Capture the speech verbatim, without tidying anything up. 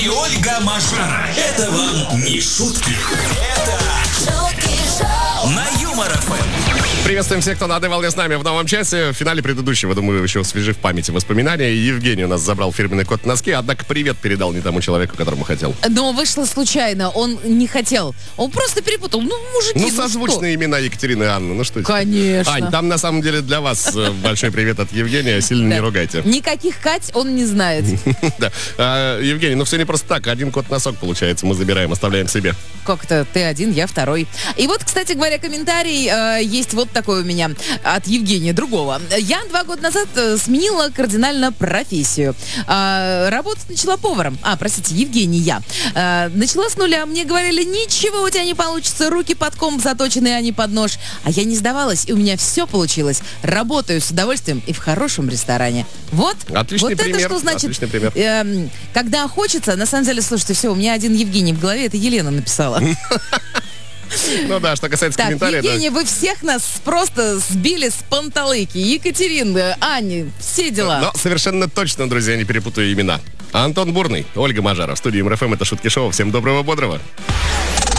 и Ольга Мажара. Это вам не шутки. Это шутки шоу на Юмор эф эм. Приветствуем всех, кто на одной волне с нами в новом часе. В финале предыдущего, думаю, еще свежи в памяти воспоминания. Евгений у нас забрал фирменный кот в носки, однако привет передал не тому человеку, которому хотел. Но вышло случайно, он не хотел. Он просто перепутал. Ну, мужики, Ну, ну созвучные что? имена Екатерины и Анны. Ну что это? Конечно. Ань, там на самом деле для вас э, большой привет от Евгения. Сильно не ругайте. Никаких Кать он не знает. Да. А, Евгений, ну все не просто так. Один кот-носок получается. Мы забираем, оставляем себе. Как-то ты один, я второй. И вот, кстати говоря, комментарий э, есть вот такой у меня от Евгения другого. Я два года назад э, сменила кардинально профессию. Э, работать начала поваром. А, простите, Евгения. Э, начала с нуля. Мне говорили, ничего у тебя не получится. Руки под комп заточены, а не под нож. А я не сдавалась, и у меня все получилось. Работаю с удовольствием и в хорошем ресторане. Вот. Отличный вот пример. это что значит. Отличный пример. Эм, когда хочется, на самом деле, слушайте, все, у меня один Евгений в голове, это Елена написала. Ну да, что касается Так, комментариев. Евгений, вы всех нас просто сбили с панталыки. Екатерина, Аня, все дела. Но совершенно точно, друзья, не перепутаю имена. Антон Бурный, Ольга Мажара. В студии Юмор эф эм. Это Шутки шоу. Всем доброго, бодрого.